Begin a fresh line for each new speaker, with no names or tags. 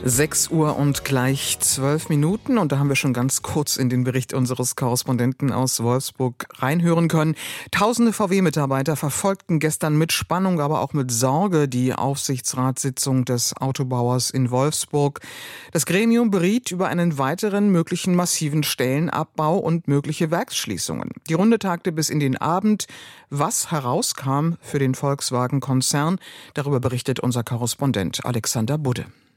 6 Uhr und gleich 12 Minuten und da haben wir schon ganz kurz in den Bericht unseres Korrespondenten aus Wolfsburg reinhören können. Tausende VW-Mitarbeiter verfolgten gestern mit Spannung, aber auch mit Sorge die Aufsichtsratssitzung des Autobauers in Wolfsburg. Das Gremium beriet über einen weiteren möglichen massiven Stellenabbau und mögliche Werksschließungen. Die Runde tagte bis in den Abend. Was herauskam für den Volkswagen-Konzern, darüber berichtet unser Korrespondent Alexander Budde.